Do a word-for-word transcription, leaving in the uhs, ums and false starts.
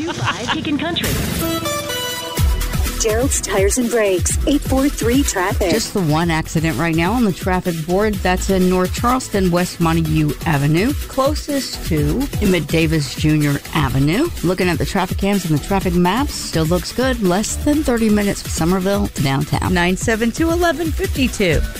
Live Kickin' Country. Gerald's Tires and Brakes, eight four three traffic. Just the one accident right now on the traffic board. That's in North Charleston, West Montague Avenue, closest to Emmett Davis Junior Avenue. Looking at the traffic cams and the traffic maps, still looks good. Less than thirty minutes from Somerville to downtown. nine seven two, one one five two.